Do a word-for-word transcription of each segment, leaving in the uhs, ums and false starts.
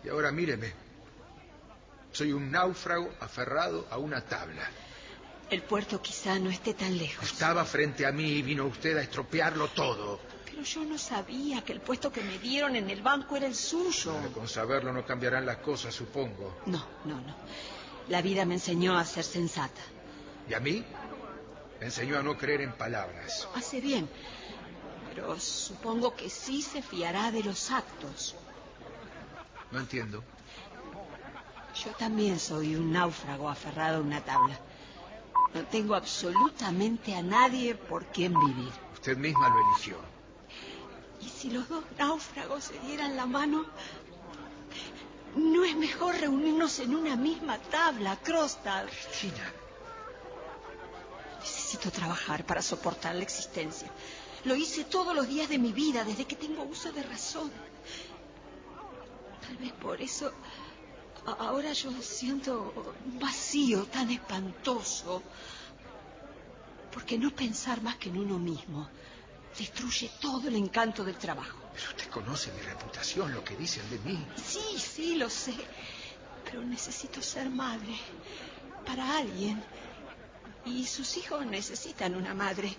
Y ahora míreme. Soy un náufrago aferrado a una tabla. El puerto quizá no esté tan lejos. Estaba frente a mí y vino usted a estropearlo todo. Pero yo no sabía que el puesto que me dieron en el banco era el suyo. Bueno, con saberlo no cambiarán las cosas, supongo. No, no, no. La vida me enseñó a ser sensata. ¿Y a mí? Me enseñó a no creer en palabras. Hace bien. Pero supongo que sí se fiará de los actos. No entiendo. Yo también soy un náufrago aferrado a una tabla. No tengo absolutamente a nadie por quien vivir. Usted misma lo eligió. ¿Y si los dos náufragos se dieran la mano? ¿No es mejor reunirnos en una misma tabla, Krogstad? Cristina. Necesito trabajar para soportar la existencia. Lo hice todos los días de mi vida, desde que tengo uso de razón. Tal vez por eso ahora yo siento un vacío tan espantoso. Porque no pensar más que en uno mismo destruye todo el encanto del trabajo. Pero usted conoce mi reputación, lo que dicen de mí. Sí, sí, lo sé. Pero necesito ser madre para alguien. Y sus hijos necesitan una madre.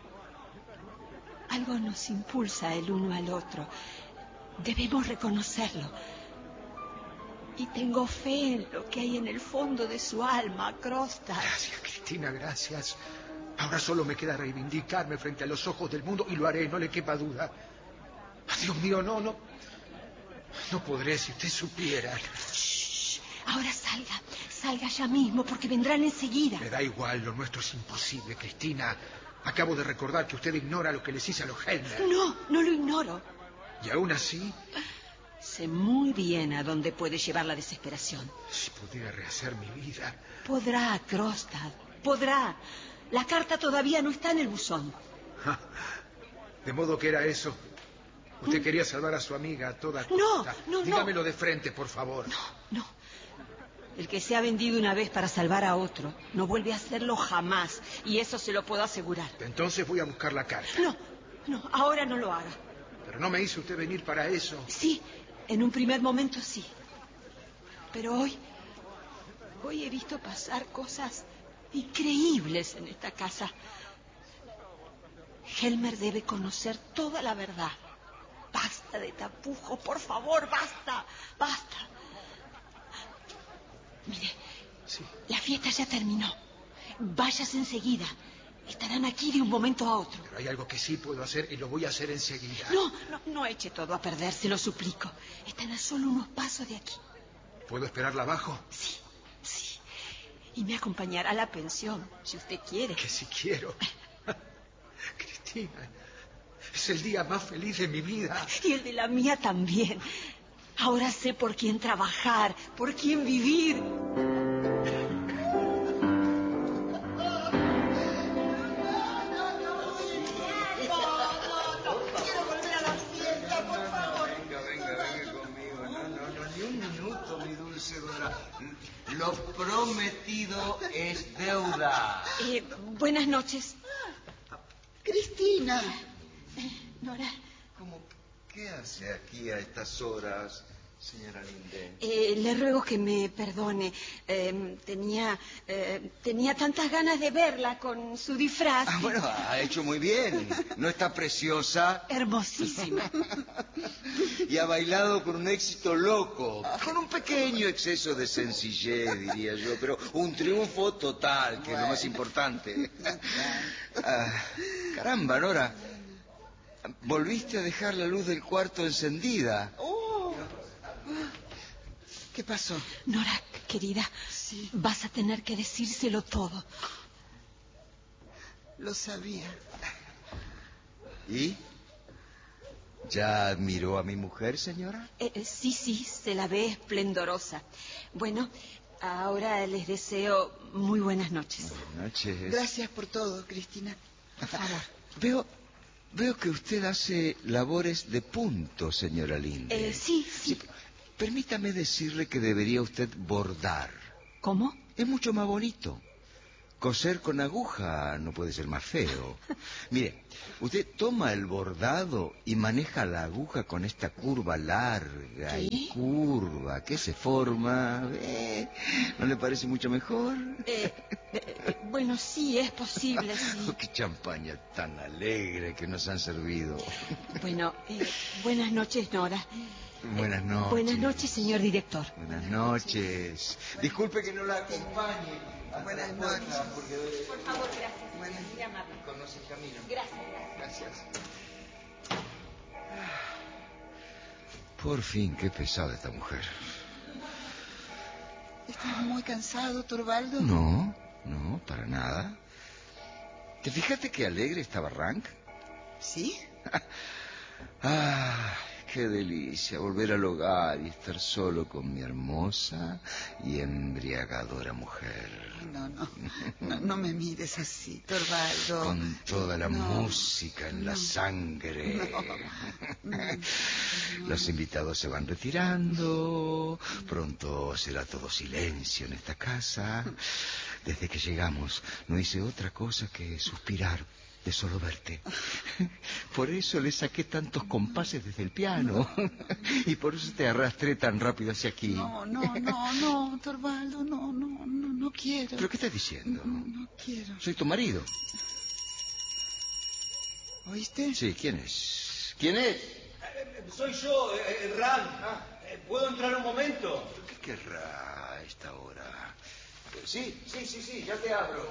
Algo nos impulsa el uno al otro. Debemos reconocerlo. Y tengo fe en lo que hay en el fondo de su alma, Krogstad. Gracias, Cristina, gracias. Ahora solo me queda reivindicarme frente a los ojos del mundo y lo haré, no le quepa duda. Ah, Dios mío, no, no. No podré si usted supiera. Shh. Ahora salga, salga ya mismo porque vendrán enseguida. Me da igual, lo nuestro es imposible, Cristina. Acabo de recordar que usted ignora lo que les hice a los Helmer. No, no lo ignoro. Y aún así... Sé muy bien a dónde puede llevar la desesperación. Si pudiera rehacer mi vida... Podrá, Krogstad, podrá. La carta todavía no está en el buzón. De modo que era eso. Usted quería salvar a su amiga a toda costa. No, no, Dígamelo no. de frente, por favor. No, no. El que se ha vendido una vez para salvar a otro no vuelve a hacerlo jamás. Y eso se lo puedo asegurar. Entonces voy a buscar la carta. No, no, ahora no lo haga. Pero no me hizo usted venir para eso. Sí, en un primer momento sí. Pero hoy, hoy he visto pasar cosas increíbles en esta casa. Helmer debe conocer toda la verdad. Basta de tapujos, por favor, basta, basta. Mire, sí. La fiesta ya terminó. Váyase enseguida. Estarán aquí de un momento a otro. Pero hay algo que sí puedo hacer y lo voy a hacer enseguida. No, no, no eche todo a perder, se lo suplico. Están a solo unos pasos de aquí. ¿Puedo esperarla abajo? Sí, sí. Y me acompañará a la pensión, si usted quiere. Que si quiero. Cristina, es el día más feliz de mi vida. Y el de la mía también. Ahora sé por quién trabajar, por quién vivir. Lo prometido es deuda. Eh, buenas noches. Cristina. Eh, Nora. ¿Cómo? ¿Qué hace aquí a estas horas, señora Linden? Eh, le ruego que me perdone. Eh, tenía, eh, tenía tantas ganas de verla con su disfraz. Ah, bueno, ha hecho muy bien. ¿No está preciosa? Hermosísima. Y ha bailado con un éxito loco, con un pequeño exceso de sencillez, diría yo, pero un triunfo total, que es lo más importante. Ah, caramba, Nora, volviste a dejar la luz del cuarto encendida. Oh. ¿Qué pasó? Nora, querida, sí. Vas a tener que decírselo todo. Lo sabía. ¿Y? ¿Ya admiró a mi mujer, señora? Eh, eh, sí, sí, se la ve esplendorosa. Bueno, ahora les deseo muy buenas noches. Buenas noches. Gracias por todo, Cristina. Por favor. Veo, veo que usted hace labores de punto, señora Linde. Eh, sí, sí, sí. Permítame decirle que debería usted bordar. ¿Cómo? Es mucho más bonito. Coser con aguja no puede ser más feo. Mire, usted toma el bordado y maneja la aguja con esta curva larga ¿Qué? y curva. curva que se forma, ¿eh? ¿No le parece mucho mejor? Eh, eh, bueno, sí, es posible, sí. Oh, qué champaña tan alegre que nos han servido. Bueno, eh, buenas noches, Nora. Buenas noches. Buenas noches, señor director. Buenas noches. Disculpe que no la acompañe. Buenas noches. Porque... Por favor, gracias. Buenas. Muy amable. Conoce el camino. Gracias, gracias. Gracias. Por fin, qué pesada esta mujer. ¿Estás muy cansado, Torvaldo? No, no, para nada. ¿Te fijaste qué alegre estaba Rank? ¿Sí? Ah, qué delicia volver al hogar y estar solo con mi hermosa y embriagadora mujer. No, no, no, no me mires así, Torvaldo. Con toda la No, música en no, la sangre. no, no. Los invitados se van retirando. Pronto será todo silencio en esta casa. Desde que llegamos no hice otra cosa que suspirar de solo verte. Por eso le saqué tantos compases desde el piano. Y por eso te arrastré tan rápido hacia aquí. No, no, no, no, Torvaldo, no, no, no, no quiero. ¿Pero qué estás diciendo? No, no quiero. Soy tu marido. ¿Oíste? Sí, ¿quién es? ¿Quién es? Eh, Soy yo, eh, Ran. Eh, ¿Puedo entrar un momento? ¿Qué querrá a esta hora? Sí, sí, sí, sí, ya te abro.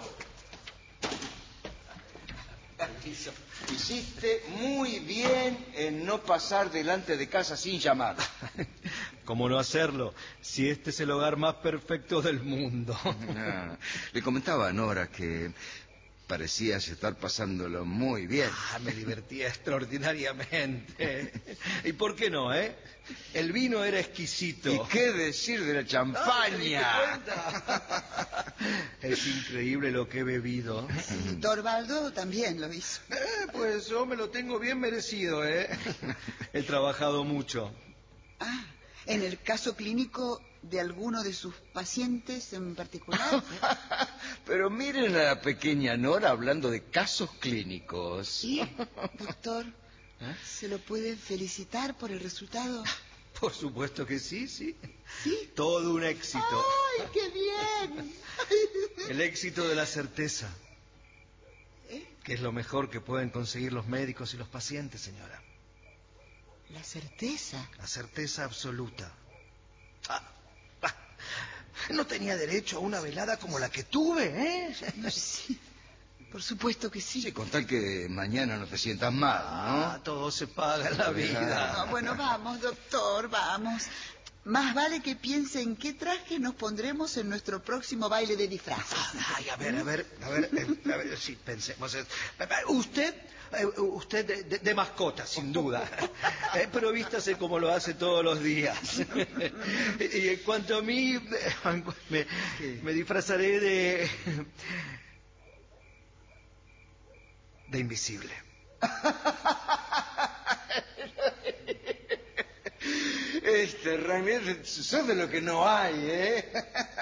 Hiciste muy bien en no pasar delante de casa sin llamar. ¿Cómo no hacerlo? Si este es el hogar más perfecto del mundo. Ah, le comentaba a Nora que parecías estar pasándolo muy bien. Ah, me divertía extraordinariamente. ¿Y por qué no, eh? El vino era exquisito. ¿Y qué decir de la champaña? ¿Te diste cuenta? Es increíble lo que he bebido. Sí, Torvaldo también lo hizo. Eh, pues yo me lo tengo bien merecido, ¿eh? He trabajado mucho. Ah, en el caso clínico de alguno de sus pacientes en particular. Pero miren a la pequeña Nora hablando de casos clínicos. Sí, doctor, ¿se lo puede felicitar por el resultado? Por supuesto que sí, sí. ¿Sí? Todo un éxito. ¡Ay, qué bien! El éxito de la certeza, ¿Eh? que es lo mejor que pueden conseguir los médicos y los pacientes, señora. La certeza. La certeza absoluta. Ah, ah, no tenía derecho a una velada como la que tuve, ¿eh? No, sí, por supuesto que sí. Sí, con tal que mañana no te sientas mal, ¿no? Ah, todo se paga en la vida. Ah, bueno, vamos, doctor, vamos. Más vale que piense en qué traje nos pondremos en nuestro próximo baile de disfraces. Ay, a ver, a ver, a ver, eh, a ver, sí, pensemos. Eh, Usted, eh, usted de, de- de mascota, sin duda. Eh, pero vístase como lo hace todos los días. Y en cuanto a mí, eh, me, me disfrazaré de... de invisible. Este, Ramírez, sos de lo que no hay, ¿eh?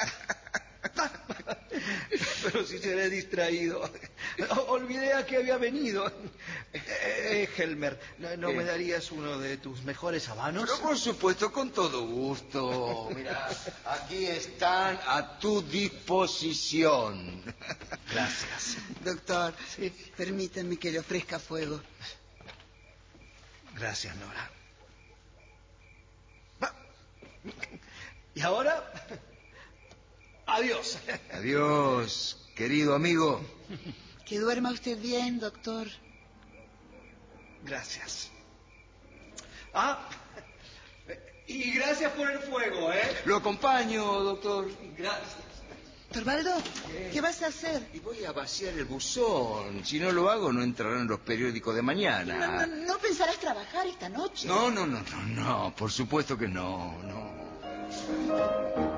Pero si seré distraído. O- Olvidé a qué había venido. Eh, eh, Helmer, ¿no, no me darías uno de tus mejores habanos? Pero por supuesto, con todo gusto. Mira, aquí están a tu disposición. Gracias. Doctor, Sí. permítanme que le ofrezca fuego. Gracias, Nora. Va. Y ahora, adiós. Adiós, querido amigo. Que duerma usted bien, doctor. Gracias. Ah, y gracias por el fuego, ¿eh? Lo acompaño, doctor. Gracias. Torvaldo, ¿qué vas a hacer? Y voy a vaciar el buzón. Si no lo hago, no entrarán los periódicos de No, no, mañana. no pensarás trabajar esta noche. No, no, no, no, no. Por supuesto que no, no.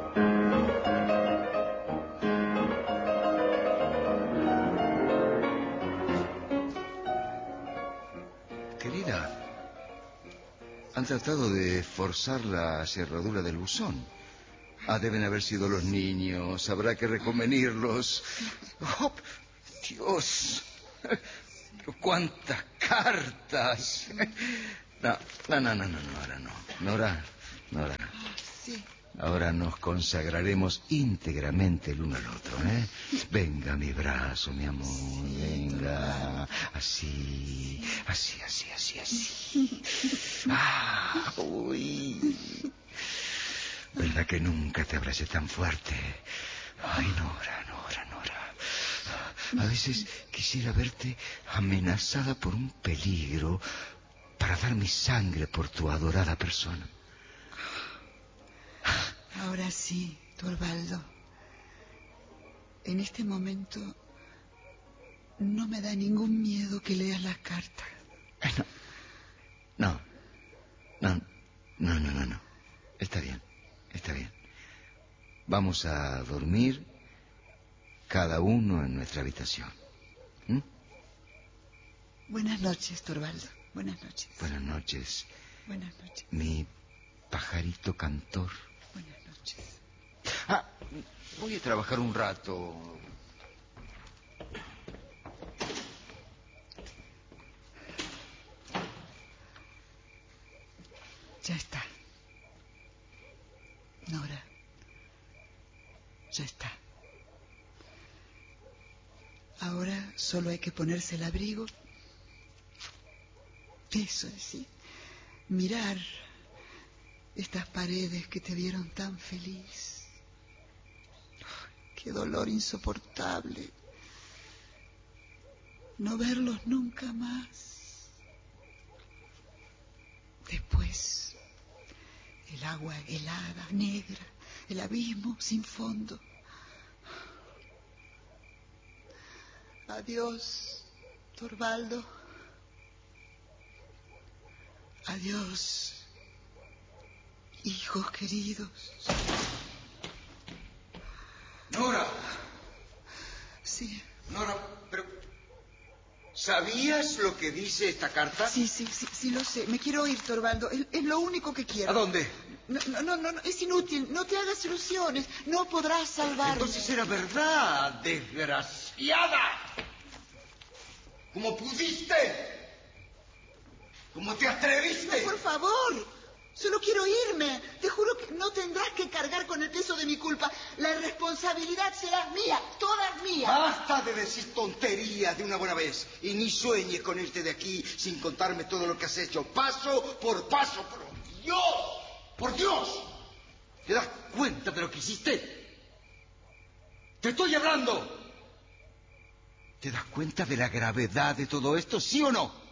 Querida, han tratado de forzar la cerradura del buzón. Ah, deben haber sido los niños. Habrá que reconvenirlos. Oh, Dios. ¡Cuántas cartas! No, no, no, no, no, Nora, no. Nora, Nora. Sí. Ahora nos consagraremos íntegramente el uno al otro, ¿eh? Venga a mi brazo, mi amor, sí, venga. Así, así, así, así, así. Ah, uy. ¿Verdad que nunca te abracé tan fuerte? Ay, Nora, Nora, Nora. A veces quisiera verte amenazada por un peligro para dar mi sangre por tu adorada persona. Ahora sí, Torvaldo. En este momento no me da ningún miedo que leas las cartas. No. No. No, no, no, no. Está bien, está bien. Vamos a dormir cada uno en nuestra habitación. ¿Mm? Buenas noches, Torvaldo. Buenas noches. Buenas noches. Buenas noches. Mi pajarito cantor. Buenas noches. Ah, voy a trabajar un rato. Ya está. Nora. Ya está. Ahora solo hay que ponerse el abrigo. Eso es, sí. Mirar estas paredes que te vieron tan feliz. Qué dolor insoportable. No verlos nunca más. Después, el agua helada, negra, el abismo sin fondo. Adiós, Torvaldo. Adiós, hijos queridos. Nora. Sí. Nora, pero... ¿sabías lo que dice esta carta? Sí, sí, sí, sí lo sé. Me quiero ir, Torvaldo. Es, es lo único que quiero. ¿A dónde? No, no, no, no, es inútil. No te hagas ilusiones. No podrás salvarme. Entonces era verdad, desgraciada. ¿Cómo pudiste? ¿Cómo te atreviste? No, por favor. Solo quiero irme. Te juro que no tendrás que cargar con el peso de mi culpa. La responsabilidad será mía, toda mía. Basta de decir tonterías de una buena vez. Y ni sueñes con irte de aquí sin contarme todo lo que has hecho. Paso por paso. ¡Por Dios! ¡Por Dios! ¿Te das cuenta de lo que hiciste? ¡Te estoy hablando! ¿Te das cuenta de la gravedad de todo esto, sí o no?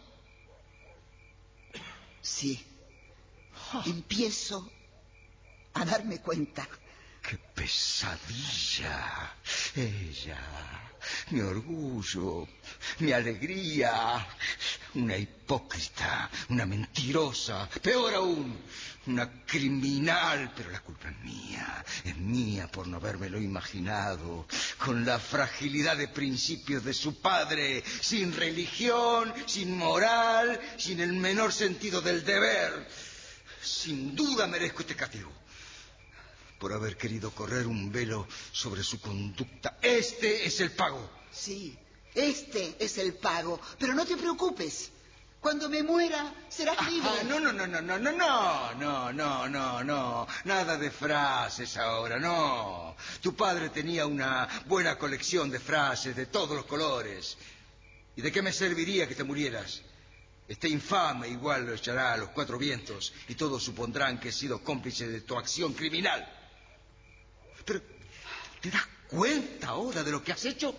Sí. Empiezo a darme cuenta. ¡Qué pesadilla! Ella, mi orgullo, mi alegría. Una hipócrita, una mentirosa, peor aún, una criminal. Pero la culpa es mía, es mía por no habérmelo imaginado. Con la fragilidad de principios de su padre, sin religión, sin moral, sin el menor sentido del deber. Sin duda merezco este castigo por haber querido correr un velo sobre su conducta. Este es el pago. Sí, este es el pago. Pero no te preocupes. Cuando me muera, serás libre. Ah, no, no, no, no, no, no, no, no, no, no, no. Nada de frases ahora, no. Tu padre tenía una buena colección de frases de todos los colores. ¿Y de qué me serviría que te murieras? Este infame igual lo echará a los cuatro vientos y todos supondrán que he sido cómplice de tu acción criminal. Pero, ¿te das cuenta ahora de lo que has hecho?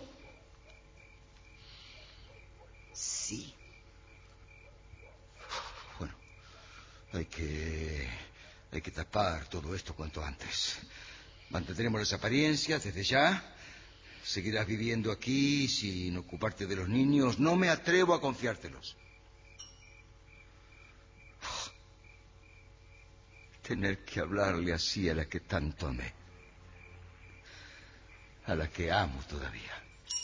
Sí. Bueno, hay que... hay que tapar todo esto cuanto antes. Mantendremos las apariencias desde ya. Seguirás viviendo aquí sin ocuparte de los niños. No me atrevo a confiártelos. Tener que hablarle así a la que tanto amé. A la que amo todavía.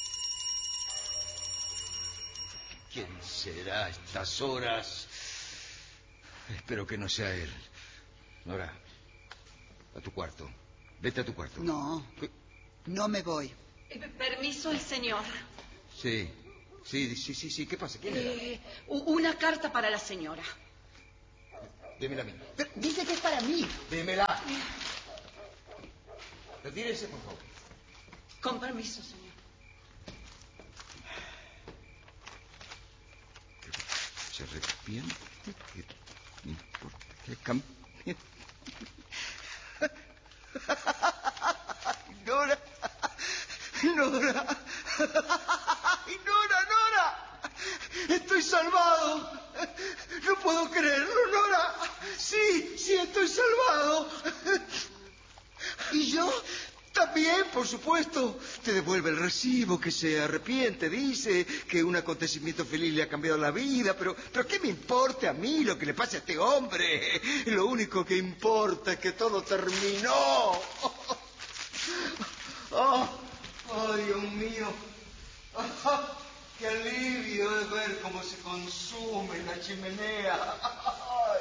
¿Quién será a estas horas? Espero que no sea él. Nora, a tu cuarto. Vete a tu cuarto. No, no me voy. Eh, Permiso el señor. Sí, sí, sí, sí, sí. ¿Qué pasa? ¿Quién era? Eh, u- una carta para la señora. Démela a mí. Pero dice que es para mí. Démela. Retírese, por favor. Con permiso, señor. ¿Se arrepiente? ¿Qué no importa que cambie? Nora, Nora, Nora, Nora, estoy salvado. No puedo creerlo, Nora. Sí, sí, estoy salvado. ¿Y yo? También, por supuesto. Te devuelve el recibo, que se arrepiente, dice que un acontecimiento feliz le ha cambiado la vida, pero, pero ¿qué me importa a mí lo que le pase a este hombre? Lo único que importa es que todo terminó. Oh, oh, Dios mío. Oh, qué alivio es ver cómo se consume la chimenea. Ay,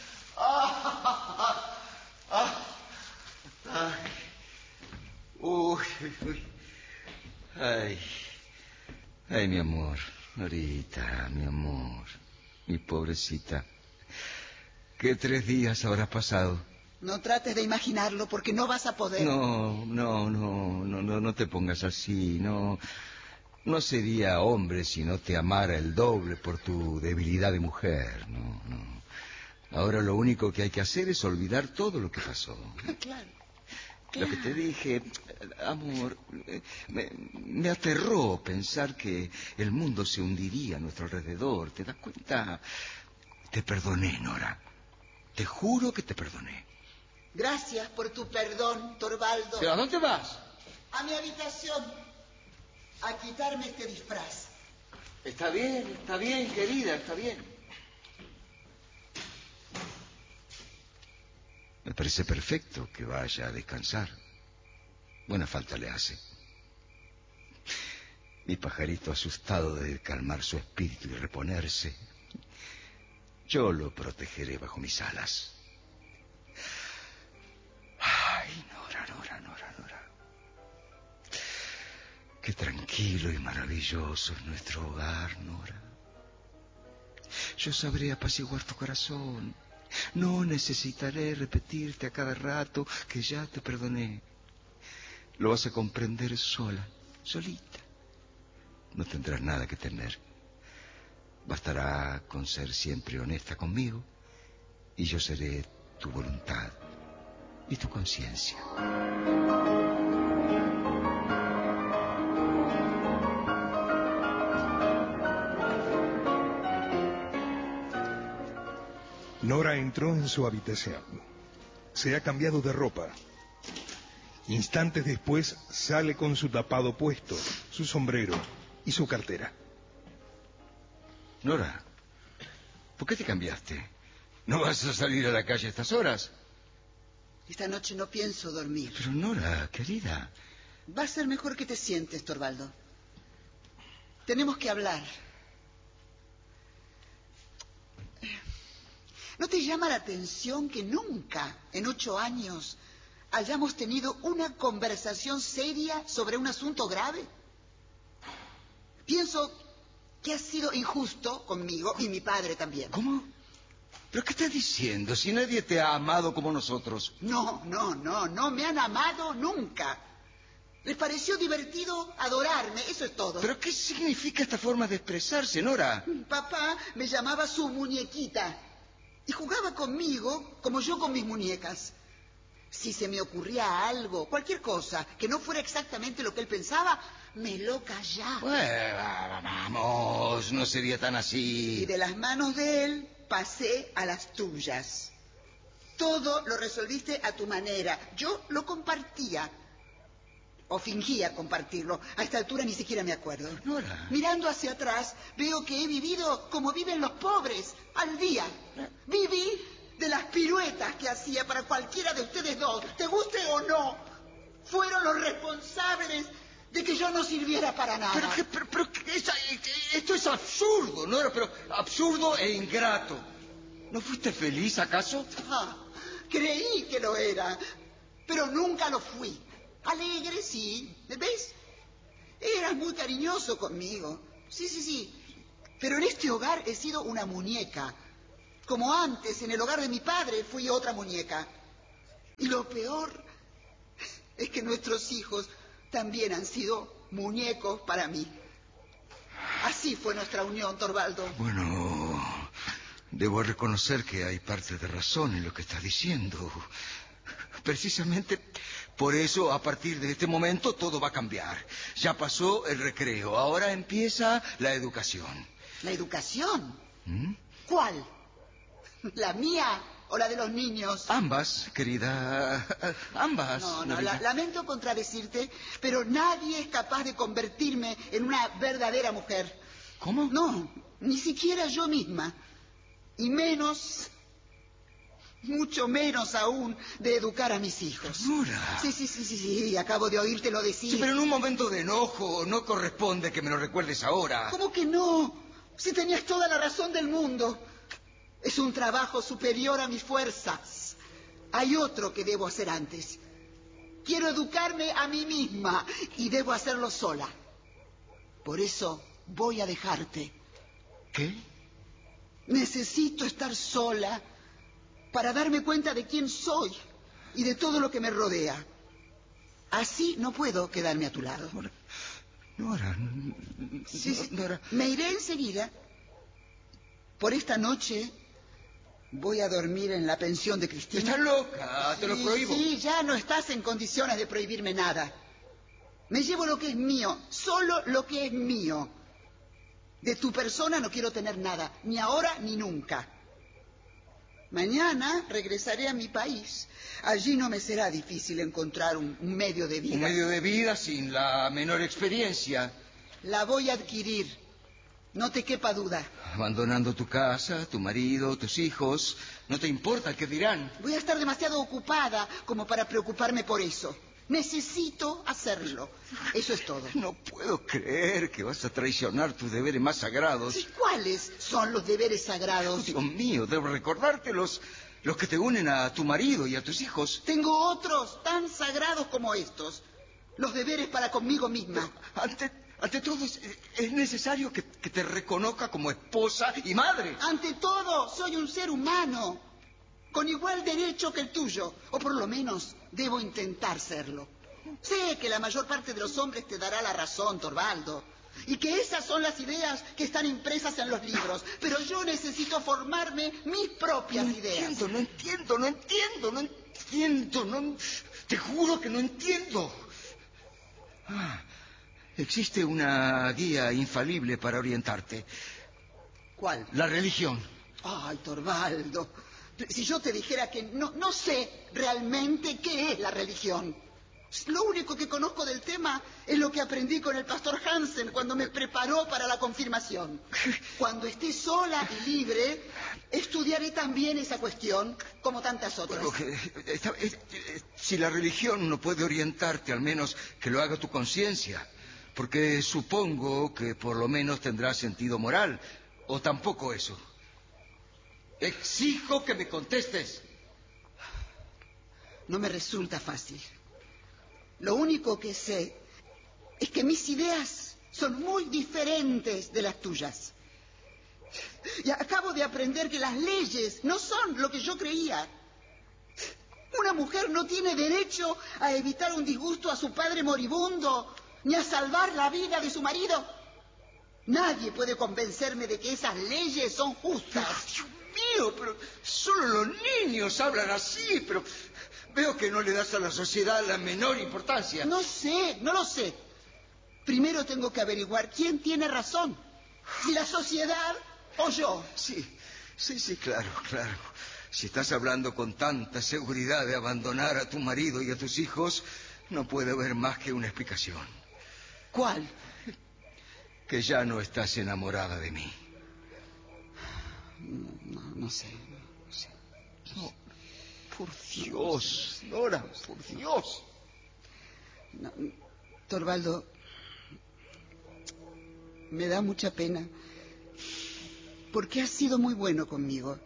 ah, ah, ay. Uy, uy. Ay, ay, mi amor, Norita, mi amor, mi pobrecita. ¿Qué tres días habrás pasado? No trates de imaginarlo porque no vas a poder. No, no, no, no, no, no te pongas así, no. No sería hombre si no te amara el doble por tu debilidad de mujer, no, no. Ahora lo único que hay que hacer es olvidar todo lo que pasó. Claro. Lo que te dije, amor, me, me aterró pensar que el mundo se hundiría a nuestro alrededor. ¿Te das cuenta? Te perdoné, Nora. Te juro que te perdoné. Gracias por tu perdón, Torvaldo. ¿Pero a dónde vas? A mi habitación, a quitarme este disfraz. Está bien, está bien, querida, está bien. Me parece perfecto que vaya a descansar. Buena falta le hace. Mi pajarito asustado de calmar su espíritu y reponerse. Yo lo protegeré bajo mis alas. Ay, Nora, Nora, Nora, Nora. Qué tranquilo y maravilloso es nuestro hogar, Nora. Yo sabré apaciguar tu corazón. No necesitaré repetirte a cada rato que ya te perdoné. Lo vas a comprender sola, solita. No tendrás nada que temer. Bastará con ser siempre honesta conmigo y yo seré tu voluntad y tu conciencia. Nora entró en su habitación. Se ha cambiado de ropa. Instantes después sale con su tapado puesto, su sombrero y su cartera. Nora, ¿por qué te cambiaste? ¿No vas a salir a la calle a estas horas? Esta noche no pienso dormir. Pero Nora, querida. Va a ser mejor que te sientes, Torvaldo. Tenemos que hablar. ¿No te llama la atención que nunca, en ocho años, hayamos tenido una conversación seria sobre un asunto grave? Pienso que has sido injusto conmigo y mi padre también. ¿Cómo? ¿Pero qué estás diciendo? Si nadie te ha amado como nosotros. No, no, no, no me han amado nunca. Les pareció divertido adorarme, eso es todo. ¿Pero qué significa esta forma de expresarse, Nora? Papá me llamaba su muñequita y jugaba conmigo como yo con mis muñecas. Si se me ocurría algo, cualquier cosa, que no fuera exactamente lo que él pensaba, me lo callaba. Bueno, vamos, no sería tan así. Y de las manos de él pasé a las tuyas. Todo lo resolviste a tu manera. Yo lo compartía. O fingía compartirlo. A esta altura ni siquiera me acuerdo. Nora. Mirando hacia atrás, veo que he vivido como viven los pobres, al día. Viví de las piruetas que hacía para cualquiera de ustedes dos, te guste o no. Fueron los responsables de que yo no sirviera para nada. Pero, que, pero, pero que esa, esto es absurdo, Nora, pero absurdo e ingrato. ¿No fuiste feliz, acaso? Ah, creí que lo era, pero nunca lo fui. Alegre, sí. ¿Ves? Eras muy cariñoso conmigo. Sí, sí, sí. Pero en este hogar he sido una muñeca. Como antes, en el hogar de mi padre, fui otra muñeca. Y lo peor es que nuestros hijos también han sido muñecos para mí. Así fue nuestra unión, Torvaldo. Bueno, debo reconocer que hay parte de razón en lo que estás diciendo. Precisamente por eso, a partir de este momento, todo va a cambiar. Ya pasó el recreo, ahora empieza la educación. ¿La educación? ¿Mm? ¿Cuál? ¿La mía o la de los niños? Ambas, querida. Ambas. No, no, la, lamento contradecirte, pero nadie es capaz de convertirme en una verdadera mujer. ¿Cómo? No, ni siquiera yo misma. Y menos, mucho menos aún, de educar a mis hijos. Nora. Sí, sí, sí, sí, sí, acabo de oírtelo decir. Sí, pero en un momento de enojo no corresponde que me lo recuerdes ahora. ¿Cómo que no? Si tenías toda la razón del mundo. Es un trabajo superior a mis fuerzas. Hay otro que debo hacer antes. Quiero educarme a mí misma y debo hacerlo sola. Por eso voy a dejarte. ¿Qué? Necesito estar sola para darme cuenta de quién soy y de todo lo que me rodea. Así no puedo quedarme a tu lado. Nora, Nora, Sí, sí. Nora. Me iré enseguida. Por esta noche voy a dormir en la pensión de Cristina. Estás loca, te lo Sí, prohíbo. Sí, ya no estás en condiciones de prohibirme nada. Me llevo lo que es mío, solo lo que es mío. De tu persona no quiero tener nada, ni ahora ni nunca. Mañana regresaré a mi país. Allí no me será difícil encontrar un, un medio de vida. Un medio de vida sin la menor experiencia. La voy a adquirir, no te quepa duda. Abandonando tu casa, tu marido, tus hijos. No te importa qué dirán. Voy a estar demasiado ocupada como para preocuparme por eso. Necesito hacerlo. Eso es todo. No puedo creer que vas a traicionar tus deberes más sagrados. ¿Y cuáles son los deberes Oh, sagrados? Dios mío, debo recordarte los, los que te unen a tu marido y a tus hijos. Tengo otros tan sagrados como estos. Los deberes para conmigo misma. Ante, ante todo, es, es necesario que, que te reconozca como esposa y madre. Ante todo, soy un ser humano, con igual derecho que el tuyo, o por lo menos debo intentar serlo. Sé que la mayor parte de los hombres te dará la razón, Torvaldo, y que esas son las ideas que están impresas en los libros, pero yo necesito formarme mis propias No ideas. entiendo, no entiendo, no entiendo, no entiendo, no, te juro que no entiendo. Ah, existe una guía infalible para orientarte. ¿Cuál? La religión. Ay, Torvaldo, si yo te dijera que no, no sé realmente qué es la religión. Lo único que conozco del tema es lo que aprendí con el pastor Hansen cuando me preparó para la confirmación. Cuando esté sola y libre, estudiaré también esa cuestión, como tantas otras. Bueno, que, esta- eh, eh, si la religión no puede orientarte, al menos que lo haga tu conciencia, porque supongo que por lo menos tendrá sentido moral, o tampoco eso. Exijo que me contestes. No me resulta fácil. Lo único que sé es que mis ideas son muy diferentes de las tuyas. Y acabo de aprender que las leyes no son lo que yo creía. Una mujer no tiene derecho a evitar un disgusto a su padre moribundo, ni a salvar la vida de su marido. Nadie puede convencerme de que esas leyes son justas. Dios mío, pero solo los niños hablan así, pero veo que no le das a la sociedad la menor importancia. No sé, no lo sé. Primero tengo que averiguar quién tiene razón. Si la sociedad o yo. Sí, sí, sí, claro, claro. Si estás hablando con tanta seguridad de abandonar a tu marido y a tus hijos, no puede haber más que una explicación. ¿Cuál? Que ya no estás enamorada de mí. No, no sé, no sé. No, por Dios, Nora, por Dios. No, Torvaldo, me da mucha pena, porque has sido muy bueno conmigo,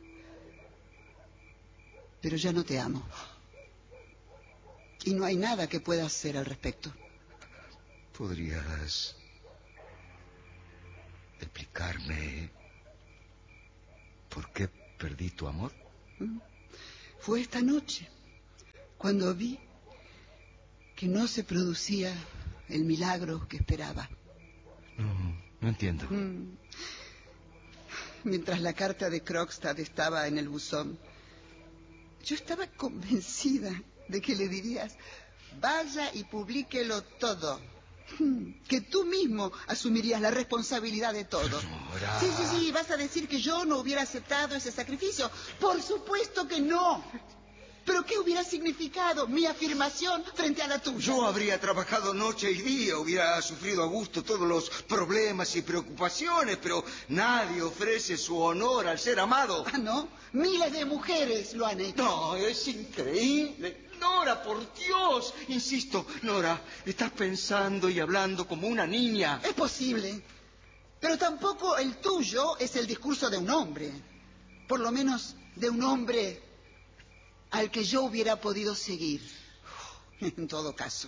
pero ya no te amo. Y no hay nada que pueda hacer al respecto. ¿Podrías explicarme por qué perdí tu amor? Fue esta noche, cuando vi que no se producía el milagro que esperaba. No, no entiendo. Mm. Mientras la carta de Krogstad estaba en el buzón, yo estaba convencida de que le dirías: vaya y publíquelo todo. Que tú mismo asumirías la responsabilidad de todo. Nora. Sí, sí, sí, vas a decir que yo no hubiera aceptado ese sacrificio. Por supuesto que no. ¿Pero qué hubiera significado mi afirmación frente a la tuya? Yo habría trabajado noche y día, hubiera sufrido a gusto todos los problemas y preocupaciones, pero nadie ofrece su honor al ser amado. Ah, ¿no? Miles de mujeres lo han hecho. No, es increíble. Nora, por Dios. Insisto, Nora, estás pensando y hablando como una niña. Es posible. Pero tampoco el tuyo es el discurso de un hombre. Por lo menos de un hombre al que yo hubiera podido seguir. En todo caso,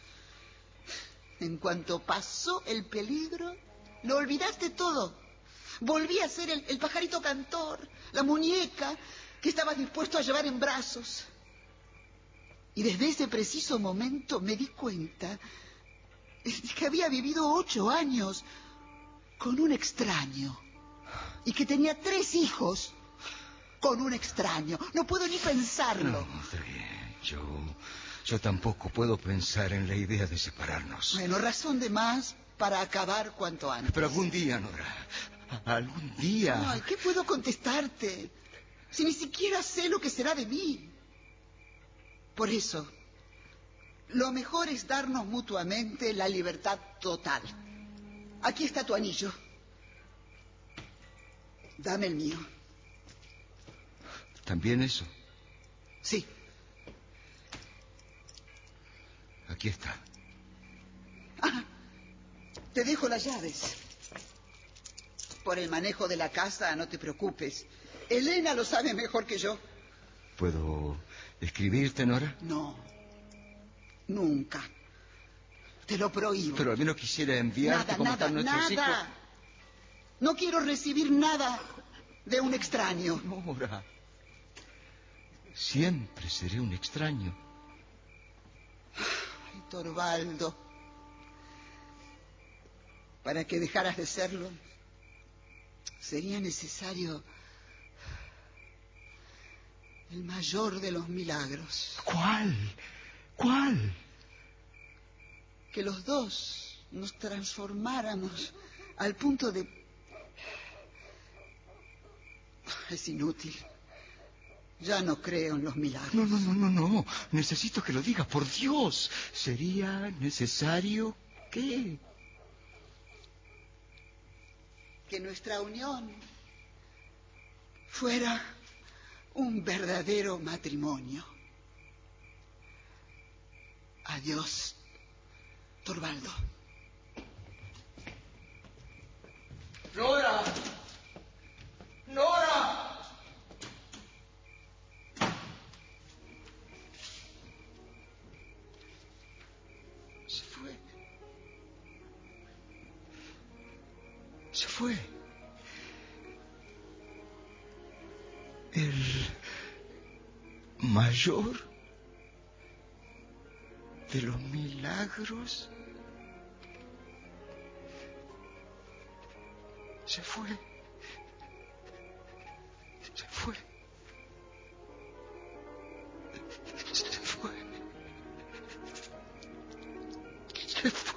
en cuanto pasó el peligro, lo olvidaste todo. Volví a ser el, el pajarito cantor, la muñeca que estabas dispuesto a llevar en brazos. Y desde ese preciso momento me di cuenta de que había vivido ocho años con un extraño y que tenía tres hijos con un extraño. No puedo ni pensarlo. No, está bien. Yo, yo tampoco puedo pensar en la idea de separarnos. Bueno, razón de más para acabar cuanto antes. Pero algún día, Nora, algún día... Ay, ¿qué puedo contestarte si ni siquiera sé lo que será de mí? Por eso, lo mejor es darnos mutuamente la libertad total. Aquí está tu anillo. Dame el mío. ¿También eso? Sí. Aquí está. Ah, te dejo las llaves. Por el manejo de la casa, no te preocupes. Elena lo sabe mejor que yo. ¿Puedo escribirte, Nora? No. Nunca. Te lo prohíbo. Pero al menos quisiera enviarte Nada, como nada, están nuestros nada. hijos. No quiero recibir nada de un extraño. Nora, siempre seré un extraño. Ay, Torvaldo, para que dejaras de serlo, sería necesario el mayor de los milagros. ¿Cuál? ¿Cuál? Que los dos nos transformáramos al punto de... Es inútil. Ya no creo en los milagros. No, no, no, no, no. Necesito que lo digas, por Dios. ¿Sería necesario qué? Que nuestra unión fuera un verdadero matrimonio. Adiós, Torvaldo. ¡Nora! ¡Nora! Se fue. Se fue. El mayor de los milagros se fue. Se fue. Se fue. Se fue.